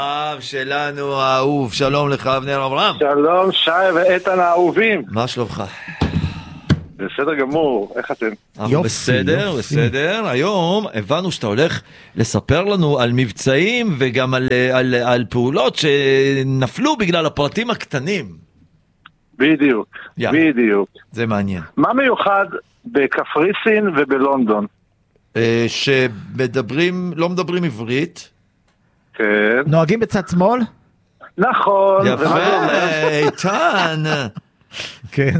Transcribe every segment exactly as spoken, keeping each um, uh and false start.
אב שלנו האהוב, שלום לך אבנר אברהם. שלום שי ואיתן האהובים. מה שלומך? בסדר גמור, איך אתם? יופי, בסדר, יופי. בסדר. היום הבנו שאתה הולך לספר לנו על מבצעים וגם על, על, על פעולות שנפלו בגלל הפרטים הקטנים. בדיוק, yeah. בדיוק. זה מעניין. מה מיוחד בקפריסין ובלונדון? שמדברים, לא מדברים עברית. כן. נוהגים בצד שמאל? נכון. יפה, איתן. כן.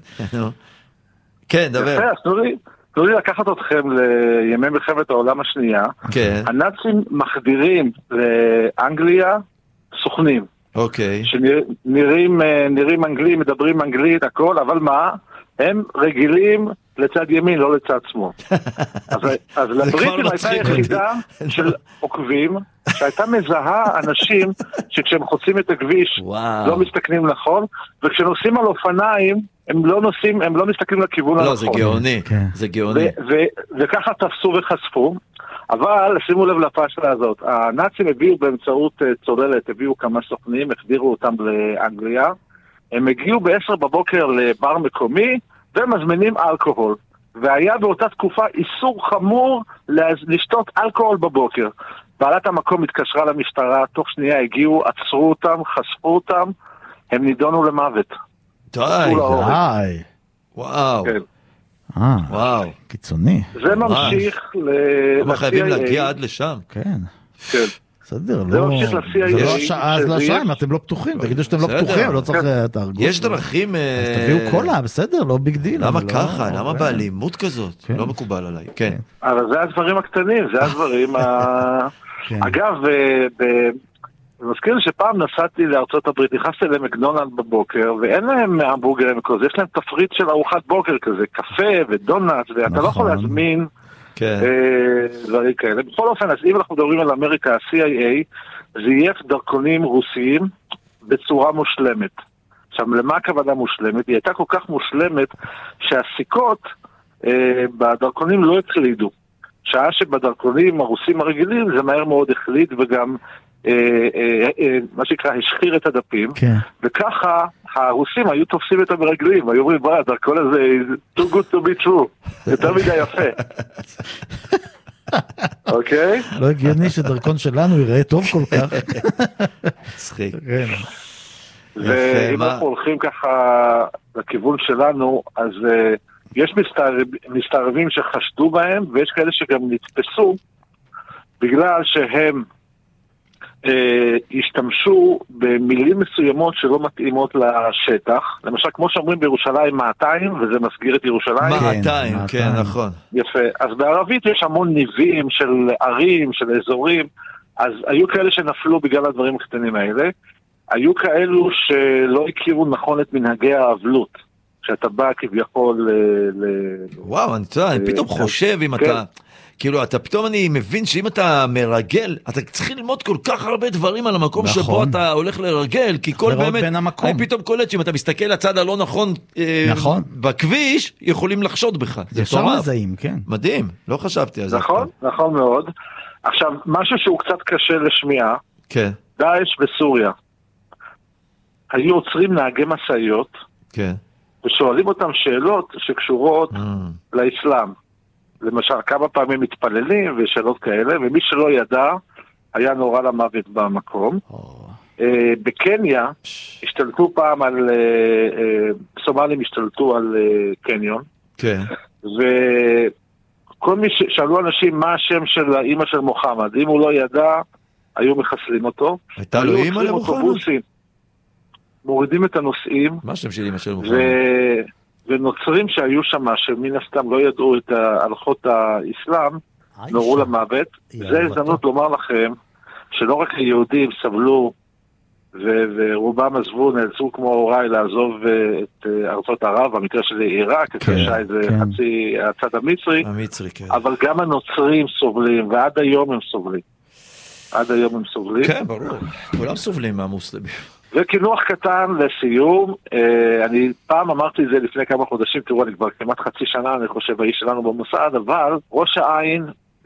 כן, דבר. יפה, אז תנו לי לקחת אתכם לימי מלחמת העולם השנייה. כן. הנאצים מחדירים לאנגליה סוכנים. אוקיי. שנראים נראים אנגלים, מדברים אנגלית, הכל, אבל מה? הם רגילים לצד ימין, לא לצד שמאל. אז, אז לבריטים הייתה יחידה של עוקבים, שהייתה מזהה אנשים שכשהם חוצים את הכביש וואו. לא מסתכלים נכון, וכשנוסעים על אופניים, הם לא נוסעים, הם לא מסתכלים לכיוון הנכון. לא, זה גאוני, זה גאוני. וככה תפסו וחשפו, אבל שימו לב לפשלה הזאת, הנאצים הביאו באמצעות צוללת, הביאו כמה סוכנים, החדירו אותם לאנגליה, הם הגיעו בעשר בבוקר לבר מקומי, ומזמינים אלכוהול. והיה באותה תקופה איסור חמור לשתות אלכוהול בבוקר. בעלת המקום התקשרה למשטרה, תוך שנייה הגיעו, עצרו אותם, חשפו אותם, הם נידונו למוות. די, די. וואו. כן. אה, וואו. קיצוני. זה ממשיך ל-סי איי איי. הם חייבים להגיע עד לשם. כן. כן. בסדר, זה לא... ממשיך ל-סי איי איי. זה לא השעה, אז לא השעה, אם אתם לא פתוחים, תגידו שאתם לא פתוחים, לא צריך תארגות. יש דרכים... אז תביאו קולה, בסדר, לא ביג דיל. למה ככה? למה באלימות כזאת? לא מקובל עליי. כן. אבל זה הדברים הקטנים, זה הדברים ה... אגב, אני מזכיר שפעם נסעתי לארצות הברית, נכנסתי למקדונלד בבוקר, ואין להם המבורגרים כזה, יש להם תפריט של ארוחת בוקר כזה, קפה ודונאט, ואתה לא יכול להזמין דברים כאלה. בכל אופן, אז אם אנחנו מדברים על אמריקה, ה-סי איי איי, זייף דרכונים רוסיים בצורה מושלמת. עכשיו, למה הכוונה מושלמת? היא הייתה כל כך מושלמת שהסיכות אה, בדרכונים לא הקלידו. שעה שבדרכונים הרוסים הרגילים זה מהר מאוד החליד וגם אה, אה, אה, מה שנקרא השחיר את הדפים. כן. וככה הרוסים היו תופסים את המרגלים, היו אומרים, בוא, הדרכון הזה too good to be true, יותר מדי יפה. אוקיי? לא הגיוני שדרכון שלנו ייראה טוב כל כך. צחיק. כן. ואם אנחנו הולכים ככה לכיוון שלנו, אז uh, יש מסתערב, מסתערבים שחשדו בהם, ויש כאלה שגם נתפסו, בגלל שהם uh, השתמשו במילים מסוימות שלא מתאימות לשטח. למשל, כמו שאומרים בירושלים מאתיים, וזה מסגיר את ירושלים. מאתיים, כן, נכון. יפה. אז בערבית יש המון ניבים של ערים, של אזורים, אז היו כאלה שנפלו בגלל הדברים הקטנים האלה. היו כאלו שלא הכירו נכון את מנהגי האבלות, שאתה בא כביכול ל... וואו, אני יודע, אני פתאום חושב אם אתה... כאילו, אתה פתאום אני מבין שאם אתה מרגל, אתה צריך ללמוד כל כך הרבה דברים על המקום שבו אתה הולך לרגל, כי כל באמת... אני פתאום קולט שאם אתה מסתכל לצד הלא נכון בכביש, יכולים לחשוד בך. זה ישר מזהים, כן. מדהים, לא חשבתי על זה. נכון, נכון מאוד. עכשיו, משהו שהוא קצת קשה לשמיעה, כן. דאעש בסוריה. היו עוצרים נהגי מסעיות, כן. ושואלים אותם שאלות שקשורות mm. לאסלאם. למשל, כמה פעמים מתפללים ושאלות כאלה, ומי שלא ידע, היה נורא למוות במקום. Oh. Uh, בקניה, Psh. השתלטו פעם על, uh, uh, סומלים השתלטו על uh, קניון. כן. וכל מי ששאלו אנשים מה השם של האמא של מוחמד, אם הוא לא ידע, היו מחסלים אותו. הייתה לו אמא למוחמד? מורידים את הנושאים. מה השם של אמא של מוחמד? ו... ונוצרים שהיו שם, שמן הסתם לא ידעו את הלכות האסלאם, נורו למוות. זה הזדמנות לומר לכם, שלא רק היהודים סבלו, ו... ורובם עזבו, נאלצו כמו הוריי לעזוב את ארצות ערב, במקרה שזה עיראק, כן, שי זה כן. חצי הצד המצרי, המצרי כן. אבל גם הנוצרים סובלים, ועד היום הם סובלים. עד היום הם סובלים. כן, ברור. כולם סובלים מהמוסלמים. וכינוח קטן לסיום, אני פעם אמרתי את זה לפני כמה חודשים, תראו, אני כבר כמעט חצי שנה, אני חושב, האיש שלנו במוסד, אבל ראש העין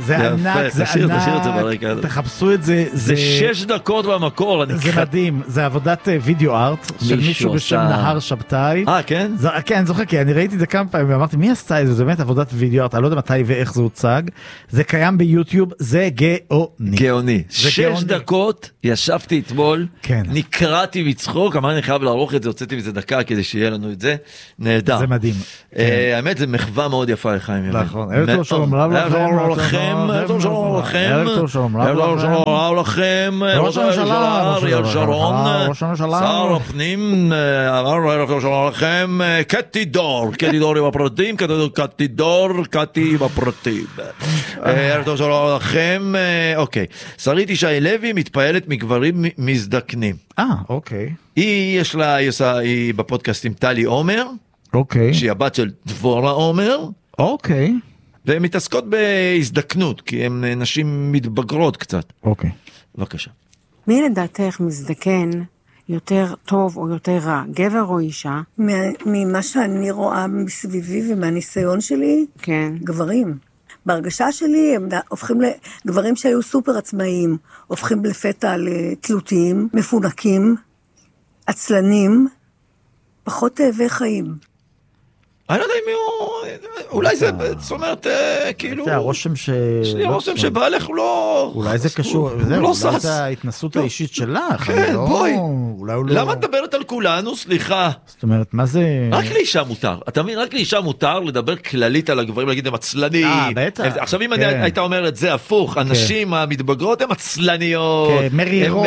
זה ענק, זה ענק, תחפשו את זה. זה שש דקות במקור. זה מדהים, זה עבודת וידאו ארט של מישהו בשם נהר שבתאי. אה, כן? כן, אני זוכר, כי אני ראיתי את זה כמה פעמים ואמרתי, מי עשתה את זה? זה באמת עבודת וידאו ארט, אני לא יודע מתי ואיך זה הוצג. זה קיים ביוטיוב, זה גאוני. גאוני. שש דקות, ישבתי אתמול, נקראתי מצחוק, אמרתי, אני חייב לערוך את זה, הוצאתי מזה דקה כדי שיהיה לנו את זה. נהדר. זה מדהים. האמת, זה מחווה מאוד יפה לחיים ימין. נכון. ערב טוב שלום רב לכם. ערב טוב שלום לכם. ערב טוב שלום רב לכם. ראש הממשלה, אריאל שרון. שר הפנים, ערב טוב שלום לכם. קטי דור, קטי דור עם הפרטים, קטי דור, קטי עם הפרטים. ערב טוב שלום לכם. אוקיי. שרית ישי לוי מתפעלת מגברים מזדקנים. אה, אוקיי. היא יש לה, היא בפודקאסט עם טלי עומר. אוקיי. שהיא הבת של דבורה עומר. אוקיי. והן מתעסקות בהזדקנות, כי הן נשים מתבגרות קצת. אוקיי. בבקשה. מי לדעתך מזדקן יותר טוב או יותר רע, גבר או אישה? ממה שאני רואה מסביבי ומהניסיון שלי, כן. גברים. בהרגשה שלי הם הופכים לגברים שהיו סופר עצמאיים, הופכים לפתע לתלותיים, מפונקים, עצלנים, פחות תאבי חיים. אני לא יודע אם הוא... אולי זה, זאת אומרת, כאילו... זה הרושם ש... יש לי הרושם שבעלך הוא לא... אולי זה קשור... אולי זה ההתנסות האישית שלך. כן, בואי. למה את מדברת על כולנו? סליחה. זאת אומרת, מה זה... רק לאישה מותר. אתה מבין? רק לאישה מותר לדבר כללית על הגברים, להגיד הם עצלנים. אה, בטח. עכשיו אם היית אומר את זה הפוך, הנשים המתבגרות הן עצלניות. מרירות.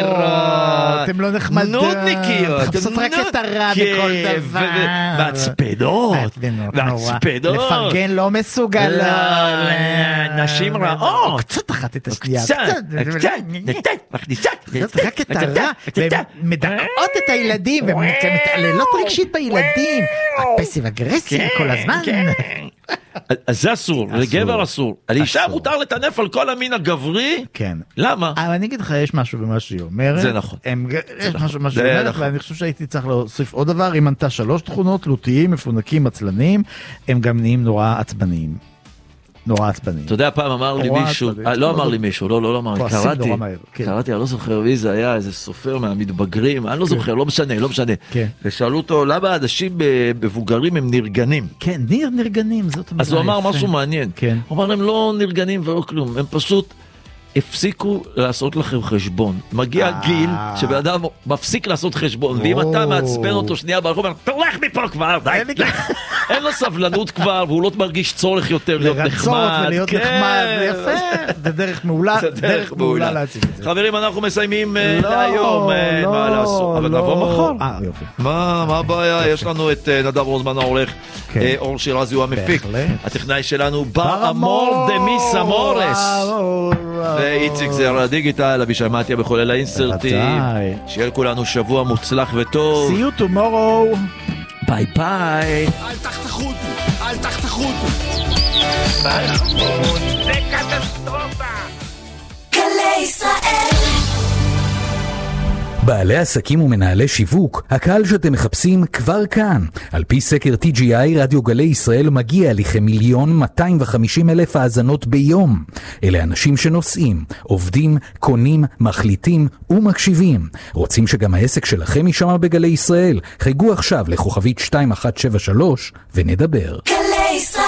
הן לא נחמדות. נודניקיות. חפשות רק את הרע בכל דבר. מעצבנות. מעצבנות. לפרגן לא מסוגל. נשים רעות. קצת אחת את השנייה. קצת, קצת, מכניסה. רק את הרע. ומדכאות את הילדים. ומתעללות רגשית בילדים. הפסיב אגרסיב כל הזמן. אז זה אסור, לגבר אסור. על אישה מותר לטנף על כל המין הגברי. כן. למה? אבל אני אגיד לך, יש משהו במה שהיא אומרת. זה נכון. יש משהו במה שהיא אומרת, ואני חושב שהייתי צריך להוסיף עוד דבר. היא מנתה שלוש תכונות, תלותיים, מפונקים, עצלנים. הם גם נהיים נורא עצבניים. נורא עצבניים. אתה יודע, פעם אמר לי מישהו, לא אמר לי מישהו, לא, לא אמר לי, קראתי, קראתי, אני לא זוכר מי זה היה, איזה סופר מהמתבגרים, אני לא זוכר, לא משנה, לא משנה. ושאלו אותו, למה אנשים מבוגרים הם נרגנים? כן, ניר נרגנים, זאת אומרת. אז הוא אמר משהו מעניין. הוא אמר, הם לא נרגנים ולא כלום, הם פשוט הפסיקו לעשות לכם חשבון. מגיע גיל שבן אדם מפסיק לעשות חשבון, ואם אתה מעצבן אותו שנייה ברחוב, תלך מפה כבר, די, אין לו סבלנות כבר, והוא לא מרגיש צורך יותר להיות נחמד. לרצות ולהיות נחמד, יפה, זה דרך מעולה, דרך מעולה להציב את זה. חברים, אנחנו מסיימים להיום, מה לעשות, אבל נבוא מחר. מה הבעיה? יש לנו את נדב רוזמן העורך, אור שירזי הוא המפיק, הטכנאי שלנו בר אמור דמיס אמורס, ואיציק זר הדיגיטל, אבישי מתיה בחולל האינסרטים. שיהיה לכולנו שבוע מוצלח וטוב. See you tomorrow. ביי ביי. אל תחתכו אותי, אל תחתכו אותי. זה קטסטרופה. גלי ישראל. בעלי עסקים ומנהלי שיווק, הקהל שאתם מחפשים כבר כאן. על פי סקר טי ג'י איי, רדיו גלי ישראל מגיע לכמיליון מאתיים וחמישים אלף האזנות ביום. אלה אנשים שנוסעים, עובדים, קונים, מחליטים ומקשיבים. רוצים שגם העסק שלכם יישמע בגלי ישראל? חייגו עכשיו לכוכבית שתיים אחת שבע שלוש ונדבר. גלי ישראל.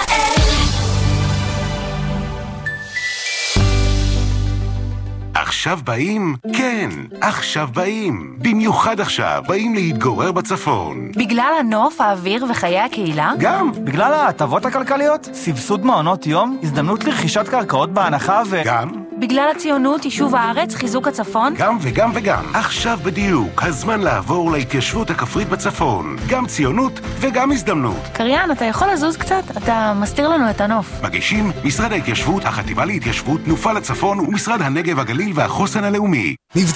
עכשיו באים? כן, עכשיו באים. במיוחד עכשיו, באים להתגורר בצפון. בגלל הנוף, האוויר וחיי הקהילה? גם, בגלל ההטבות הכלכליות, סבסוד מעונות יום, הזדמנות לרכישת קרקעות בהנחה ו... גם. בגלל הציונות, יישוב הארץ, חיזוק הצפון? גם וגם וגם. עכשיו בדיוק, הזמן לעבור להתיישבות הכפרית בצפון. גם ציונות וגם הזדמנות. קריין, אתה יכול לזוז קצת? אתה מסתיר לנו את הנוף. מגישים משרד ההתיישבות, החטיבה להתיישבות, תנופה לצפון ומשרד הנגב הגליל והחוסן הלאומי.